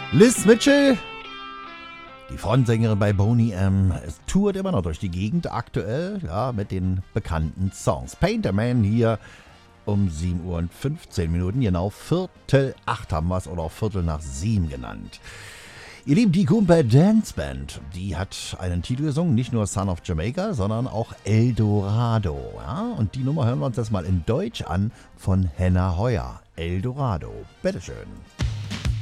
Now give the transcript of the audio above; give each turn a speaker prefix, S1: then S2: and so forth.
S1: Liz Mitchell, die Frontsängerin bei Boney M, es tourt immer noch durch die Gegend aktuell, ja, mit den bekannten Songs. Painter Man hier um 7 Uhr und 15 Minuten, genau 7:45 haben wir es oder auch 7:15 genannt. Ihr Lieben, die Goomba Dance Band, die hat einen Titel gesungen, nicht nur Son of Jamaica, sondern auch El Dorado. Ja? Und die Nummer hören wir uns das mal in Deutsch an von Henna Heuer. El Dorado. Bitteschön.